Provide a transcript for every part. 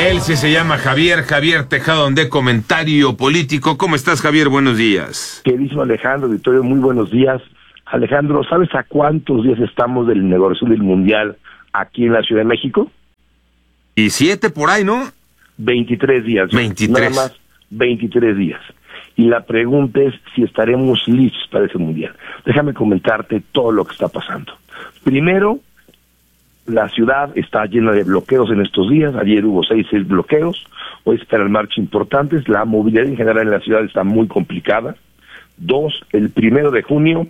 Él sí se llama Javier Tejada, de Comentario Político. ¿Cómo estás, Javier? Buenos días. Queridísimo Alejandro, Victorio, muy buenos días. Alejandro, ¿sabes a cuántos días estamos de la inauguración del Mundial aquí en la Ciudad de México? Y 7 por ahí, ¿no? 23 días. 23. Nada más 23 días. Y la pregunta es si estaremos listos para ese Mundial. Déjame comentarte todo lo que está pasando. Primero, la ciudad está llena de bloqueos en estos días. Ayer hubo 6 bloqueos. Hoy esperan marchas importantes. La movilidad en general en la ciudad está muy complicada. 2, el 1 de junio,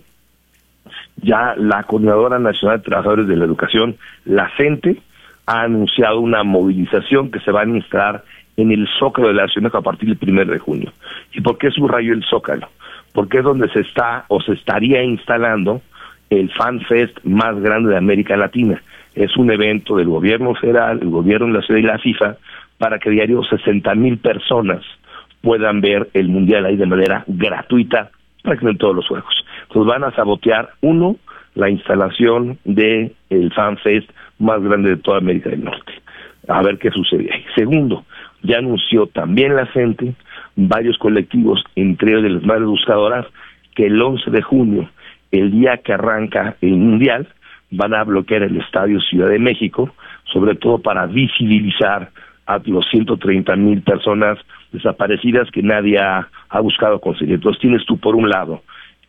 ya la Coordinadora Nacional de Trabajadores de la Educación, la CENTE, ha anunciado una movilización que se va a instalar en el Zócalo de la Ciudad de México a partir del 1 de junio. ¿Y por qué subrayo el Zócalo? Porque es donde se estaría instalando el Fan Fest más grande de América Latina. Es un evento del gobierno federal, el gobierno de la ciudad y la FIFA, para que diario 60,000 personas puedan ver el Mundial ahí de manera gratuita, prácticamente todos los juegos. Entonces van a sabotear, uno, la instalación de el Fan Fest más grande de toda América del Norte. A ver qué sucede ahí. Segundo, ya anunció también la gente, varios colectivos, entre ellos de las madres buscadoras, que el 11 de junio, el día que arranca el Mundial, van a bloquear el Estadio Ciudad de México, sobre todo para visibilizar a los 130,000 personas desaparecidas que nadie ha buscado conseguir. Entonces tienes tú, por un lado,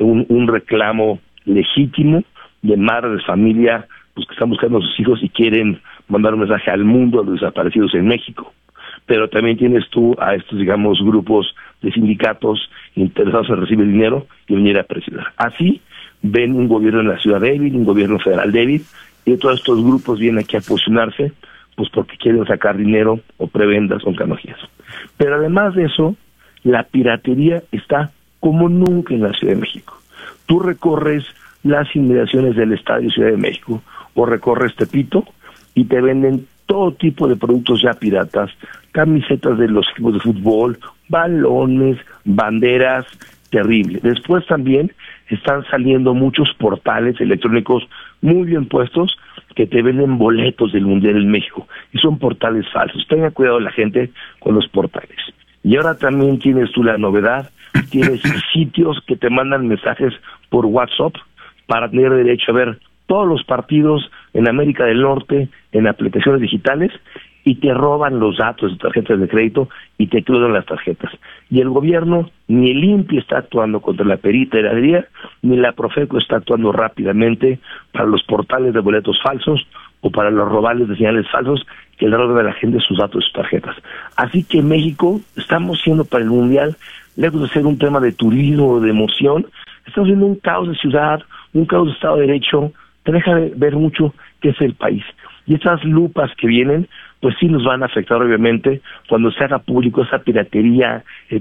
un reclamo legítimo de madres de familia pues que están buscando a sus hijos y quieren mandar un mensaje al mundo a los desaparecidos en México. Pero también tienes tú a estos, digamos, grupos de sindicatos interesados en recibir dinero y venir a presionar. Así ven un gobierno en la ciudad débil, un gobierno federal débil, y todos estos grupos vienen aquí a posicionarse pues porque quieren sacar dinero o prebendas o canonjías. Pero además de eso, la piratería está como nunca en la Ciudad de México. Tú recorres las inmediaciones del Estadio Ciudad de México o recorres Tepito y te venden todo tipo de productos ya piratas, camisetas de los equipos de fútbol, balones, banderas, terrible. Después también están saliendo muchos portales electrónicos muy bien puestos que te venden boletos del Mundial en México y son portales falsos. Tenga cuidado la gente con los portales. Y ahora también tienes tú la novedad, tienes sitios que te mandan mensajes por WhatsApp para tener derecho a ver todos los partidos en América del Norte en aplicaciones digitales y te roban los datos de tarjetas de crédito y te clonan las tarjetas. Y el gobierno, ni el INPI está actuando contra la piratería, ni la Profeco está actuando rápidamente para los portales de boletos falsos o para los robables de señales falsos que le roban a la gente sus datos y sus tarjetas. Así que en México estamos siendo para el Mundial, lejos de ser un tema de turismo o de emoción, estamos viendo un caos de ciudad, un caos de Estado de Derecho, te deja de ver mucho qué es el país. Y estas lupas que vienen, pues sí nos van a afectar obviamente cuando se haga público esa piratería,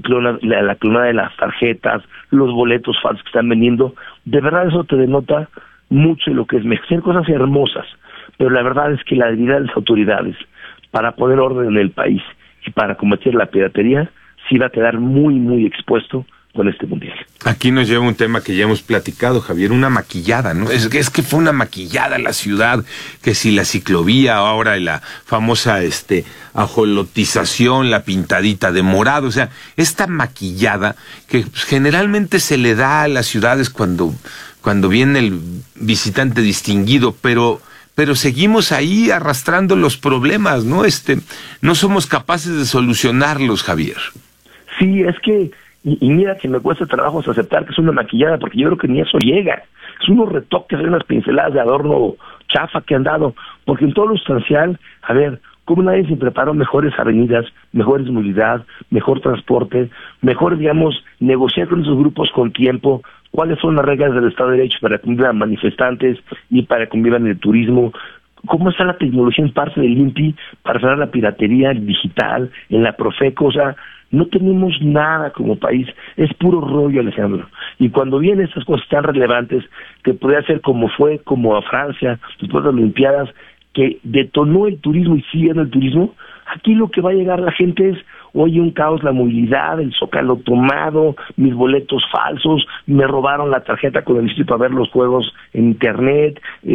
la clonada de las tarjetas, los boletos falsos que están vendiendo. De verdad eso te denota mucho de lo que es México. Son cosas hermosas, pero la verdad es que la debilidad de las autoridades para poner orden en el país y para combatir la piratería sí va a quedar muy, muy expuesto con este Mundial. Aquí nos lleva un tema que ya hemos platicado, Javier, una maquillada, ¿no? Es que fue una maquillada la ciudad, que si la ciclovía, ahora la famosa ajolotización, la pintadita de morado, o sea, esta maquillada que generalmente se le da a las ciudades cuando viene el visitante distinguido, pero seguimos ahí arrastrando los problemas, ¿no? No somos capaces de solucionarlos, Javier. Sí, es que y mira que me cuesta trabajo aceptar que es una maquillada, porque yo creo que ni eso llega. Es unos retoques, unas pinceladas de adorno chafa que han dado, porque en todo lo sustancial, a ver, ¿cómo nadie se preparó mejores avenidas, mejores movilidad, mejor transporte, mejor, digamos, negociar con esos grupos con tiempo? ¿Cuáles son las reglas del Estado de Derecho para que convivan manifestantes y para que convivan el turismo? ¿Cómo está la tecnología en parte del INPI para frenar la piratería digital, en la Profeco? O sea, no tenemos nada como país, es puro rollo, Alejandro. Y cuando vienen estas cosas tan relevantes, que podría ser como fue, como a Francia, después de las Olimpiadas, que detonó el turismo y sigue el turismo, aquí lo que va a llegar la gente es, oye, un caos, la movilidad, el Zócalo tomado, mis boletos falsos, me robaron la tarjeta con el sitio para ver los juegos en internet,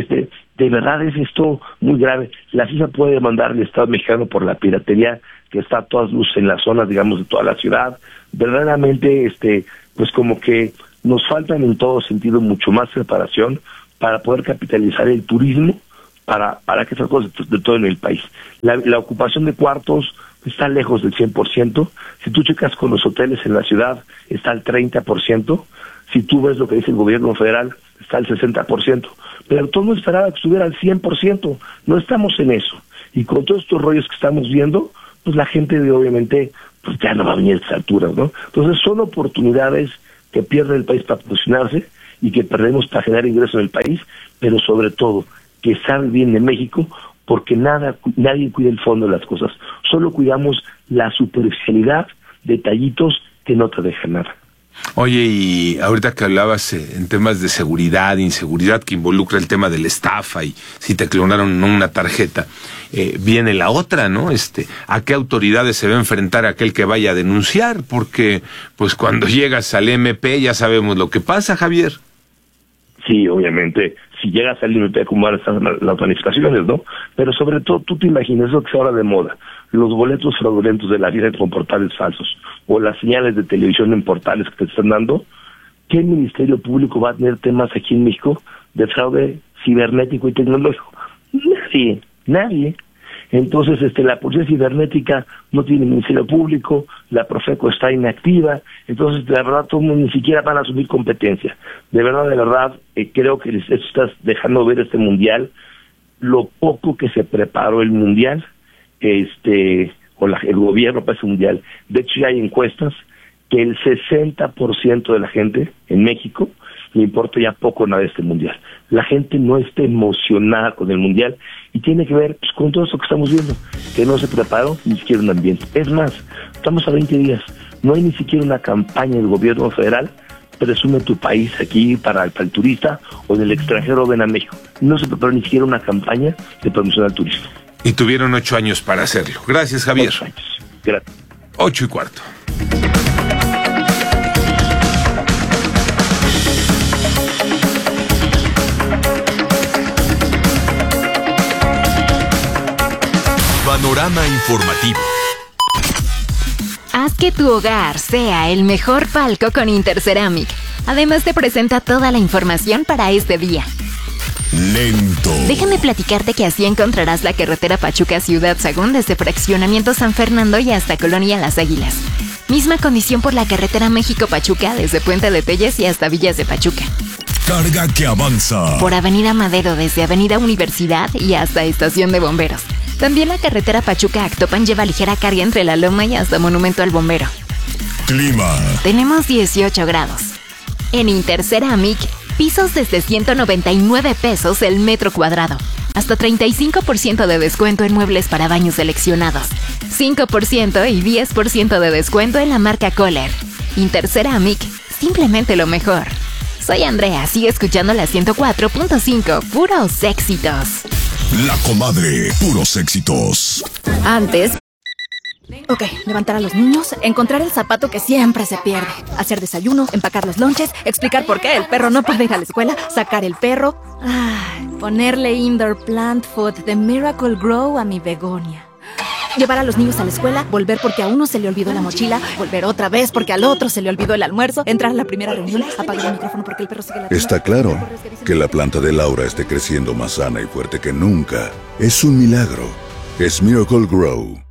de verdad es esto muy grave. La FIFA puede demandar al Estado mexicano por la piratería que está a todas luces en las zonas, digamos, de toda la ciudad. Verdaderamente, pues como que nos faltan en todo sentido mucho más preparación para poder capitalizar el turismo para que estas cosas de todo en el país. La ocupación de cuartos está lejos del 100%. Si tú checas con los hoteles en la ciudad, está al 30%. Si tú ves lo que dice el gobierno federal, está al 60%. Pero todo no esperaba que estuviera al 100%. No estamos en eso. Y con todos estos rollos que estamos viendo, pues la gente obviamente pues ya no va a venir a estas alturas, ¿no? Entonces son oportunidades que pierde el país para posicionarse y que perdemos para generar ingresos en el país, pero sobre todo que sabe bien de México, porque nadie cuida el fondo de las cosas. Solo cuidamos la superficialidad, detallitos que no te dejan nada. Oye, y ahorita que hablabas en temas de seguridad, inseguridad, que involucra el tema de la estafa y si te clonaron una tarjeta, viene la otra, ¿no? ¿A qué autoridades se va a enfrentar aquel que vaya a denunciar? Porque, pues cuando llegas al MP ya sabemos lo que pasa, Javier. Sí, obviamente, si llegas al MP, como van a estar las manifestaciones, ¿no? Pero sobre todo, tú te imaginas lo que es ahora de moda, los boletos fraudulentos de la vida con portales falsos, o las señales de televisión en portales que te están dando. ¿Qué ministerio público va a tener temas aquí en México de fraude cibernético y tecnológico? Nadie. Entonces, la policía cibernética no tiene ministerio público, la Profeco está inactiva, entonces, de verdad, todos ni siquiera van a asumir competencia. De verdad, creo que esto estás dejando ver este mundial, lo poco que se preparó el mundial, el gobierno para ese mundial. De hecho, ya hay encuestas que el 60% de la gente en México le importa ya poco nada de este mundial. La gente no está emocionada con el mundial y tiene que ver pues, con todo esto que estamos viendo, que no se preparó ni siquiera un ambiente. Es más, estamos a 20 días, no hay ni siquiera una campaña del gobierno federal, presume tu país aquí para el turista, o del extranjero ven a México. No se preparó ni siquiera una campaña de promoción al turismo. Y tuvieron 8 años para hacerlo. Gracias, Javier. 8 años. Gracias. 8:15. Panorama informativo. Haz que tu hogar sea el mejor palco con Interceramic. Además te presenta toda la información para este día. Lento. Déjame platicarte que así encontrarás la carretera Pachuca-Ciudad Sagún desde Fraccionamiento San Fernando y hasta Colonia Las Águilas. Misma condición por la carretera México-Pachuca desde Puente de Telles y hasta Villas de Pachuca. Carga que avanza. Por Avenida Madero desde Avenida Universidad y hasta Estación de Bomberos. También la carretera Pachuca-Actopan lleva ligera carga entre La Loma y hasta Monumento al Bombero. Clima. Tenemos 18 grados. En Interceramic, pisos desde 199 pesos el metro cuadrado. Hasta 35% de descuento en muebles para baños seleccionados. 5% y 10% de descuento en la marca Kohler. Interceramic, simplemente lo mejor. Soy Andrea, sigue escuchando la 104.5, puros éxitos. La Comadre, puros éxitos. Antes... Ok, levantar a los niños, encontrar el zapato que siempre se pierde, hacer desayuno, empacar los lonches, explicar por qué el perro no puede ir a la escuela, sacar el perro, ponerle indoor plant food de Miracle Grow a mi begonia. Llevar a los niños a la escuela, volver porque a uno se le olvidó la mochila, volver otra vez porque al otro se le olvidó el almuerzo, entrar a la primera reunión, apagar el micrófono porque el perro sigue ladrando. Está claro que la planta de Laura esté creciendo más sana y fuerte que nunca. Es un milagro. Es Miracle Grow.